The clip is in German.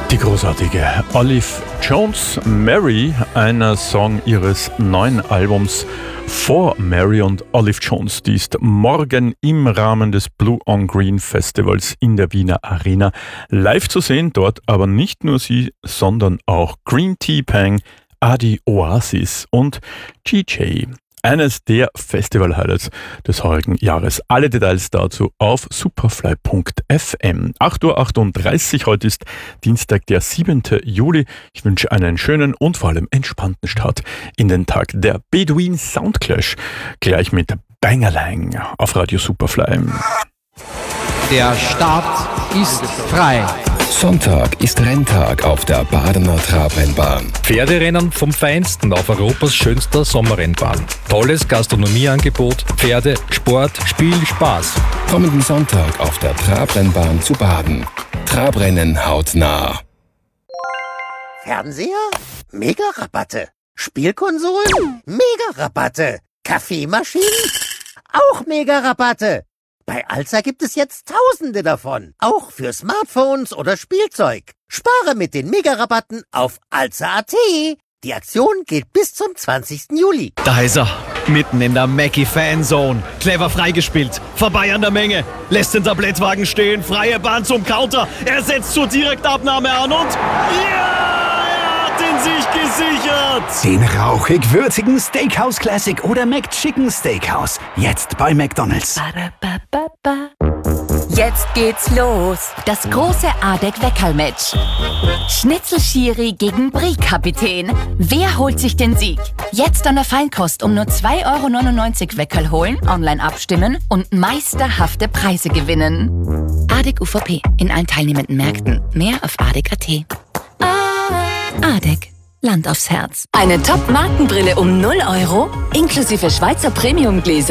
Die großartige Olive Jones, Mary, einer Song ihres neuen Albums For Mary und Olive Jones. Die ist morgen im Rahmen des Blue on Green Festivals in der Wiener Arena live zu sehen. Dort aber nicht nur sie, sondern auch Green Tea Pang, Adi Oasis und GJ. Eines der Festival-Highlights des heurigen Jahres. Alle Details dazu auf superfly.fm. 8:38 Uhr, heute ist Dienstag, der 7. Juli. Ich wünsche einen schönen und vor allem entspannten Start in den Tag. Der Bedouin Soundclash gleich mit Bangerlang auf Radio Superfly. Der Start ist frei. Sonntag ist Renntag auf der Badener Trabrennbahn. Pferderennen vom Feinsten auf Europas schönster Sommerrennbahn. Tolles Gastronomieangebot, Pferde, Sport, Spiel, Spaß. Kommenden Sonntag auf der Trabrennbahn zu baden. Trabrennen hautnah. Fernseher? Mega-Rabatte. Spielkonsolen? Mega-Rabatte. Kaffeemaschinen? Auch Mega-Rabatte. Bei Alza gibt es jetzt Tausende davon, auch für Smartphones oder Spielzeug. Spare mit den Mega-Rabatten auf alza.at. Die Aktion geht bis zum 20. Juli. Da ist er, mitten in der Mackie-Fanzone. Clever freigespielt, vorbei an der Menge. Lässt den Tablettwagen stehen, freie Bahn zum Counter. Er setzt zur Direktabnahme an und... Ja! Den sich gesichert! Den rauchig-würzigen Steakhouse Classic oder McChicken Steakhouse. Jetzt bei McDonald's. Jetzt geht's los. Das große ADEC-Weckerl-Match. Schnitzel-Schiri gegen Brie-Kapitän. Wer holt sich den Sieg? Jetzt an der Feinkost um nur 2,99 € Weckerl holen, online abstimmen und meisterhafte Preise gewinnen. ADEC UVP in allen teilnehmenden Märkten. Mehr auf ADEC.at. ADEC. Land aufs Herz. Eine Top-Markenbrille um 0 €, inklusive Schweizer Premium-Gläser.